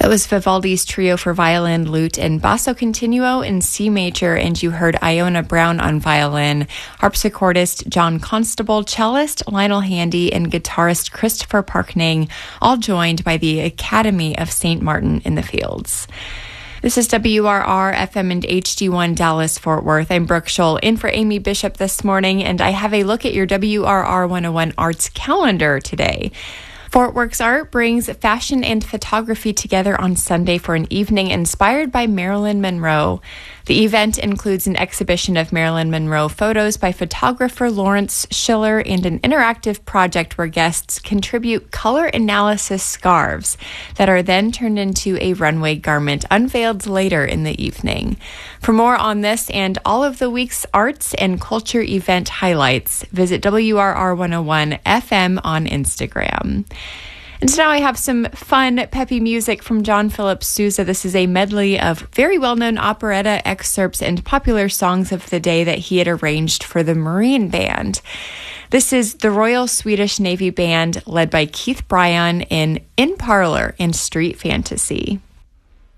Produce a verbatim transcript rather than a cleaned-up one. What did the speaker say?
was Vivaldi's Trio for Violin, Lute, and Basso Continuo in C major, and you heard Iona Brown on violin, harpsichordist John Constable, cellist Lionel Handy, and guitarist Christopher Parkning, all joined by the Academy of Saint Martin in the Fields. This is W R R F M and H D one Dallas-Fort Worth. I'm Brooke Scholl in for Amy Bishop this morning, and I have a look at your W R R one oh one Arts calendar today. Fort Works Art brings fashion and photography together on Sunday for an evening inspired by Marilyn Monroe. The event includes an exhibition of Marilyn Monroe photos by photographer Lawrence Schiller and an interactive project where guests contribute color analysis scarves that are then turned into a runway garment unveiled later in the evening. For more on this and all of the week's arts and culture event highlights, visit W R R one oh one F M on Instagram. And so now I have some fun, peppy music from John Philip Sousa. This is a medley of very well-known operetta excerpts and popular songs of the day that he had arranged for the Marine Band. This is the Royal Swedish Navy Band, led by Keith Bryan in In Parlor and Street Fantasy.